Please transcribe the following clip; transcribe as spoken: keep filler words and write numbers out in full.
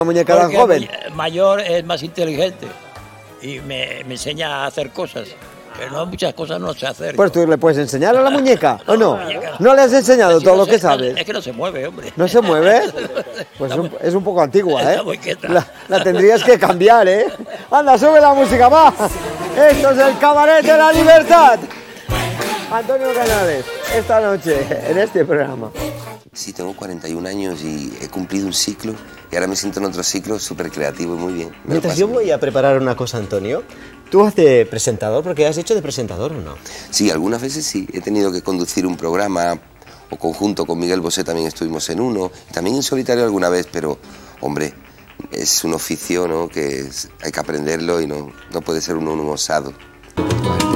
La muñeca tan joven. Mayor es más inteligente y me, me enseña a hacer cosas. Que no, muchas cosas no sé hacer. Pues tú le puedes enseñar a la muñeca, ¿o no? ¿No le has enseñado Si todo no lo sé, que sabes? Es que no se mueve, hombre. ¿No se mueve? Pues es un, es un poco antigua, ¿eh? Está muy quieta. La, la tendrías que cambiar, ¿eh? Anda, sube la música, va. Esto es el Cabaret de la Libertad. Antonio Canales, esta noche, en este programa. Sí, tengo cuarenta y un años y he cumplido un ciclo y ahora me siento en otro ciclo súper creativo y muy bien. Me Mientras yo voy a preparar una cosa, Antonio, ¿tú has de presentador? Porque has hecho de presentador, ¿o no? Sí, algunas veces sí. He tenido que conducir un programa o conjunto con Miguel Bosé, también estuvimos en uno, también en solitario alguna vez, pero, hombre, es un oficio, ¿no?, que es, hay que aprenderlo y no, no puede ser uno un osado.